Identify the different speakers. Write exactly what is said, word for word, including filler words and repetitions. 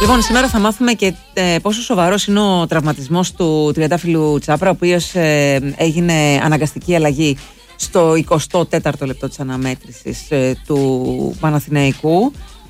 Speaker 1: Λοιπόν, σήμερα θα μάθουμε και ε, πόσο σοβαρός είναι ο τραυματισμός του τριαντάφυλλου Τσάπρα, ο οποίος ε, έγινε αναγκαστική αλλαγή στο εικοστό τέταρτο λεπτό της αναμέτρησης ε, του Παναθηναϊκού.